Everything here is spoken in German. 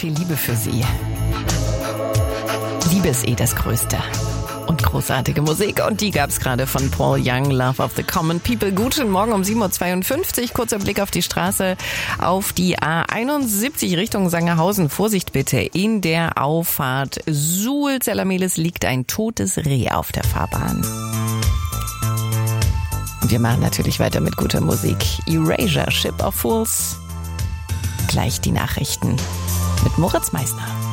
viel Liebe für Sie. Liebe ist das Größte. Und großartige Musik. Und die gab's gerade von Paul Young, Love of the Common People. Guten Morgen um 7.52 Uhr. Kurzer Blick auf die Straße, auf die A71 Richtung Sangerhausen. Vorsicht bitte, in der Auffahrt Suhl-Zellermehlis liegt ein totes Reh auf der Fahrbahn. Und wir machen natürlich weiter mit guter Musik. Erasure, Ship of Fools. Gleich die Nachrichten mit Moritz Meisner.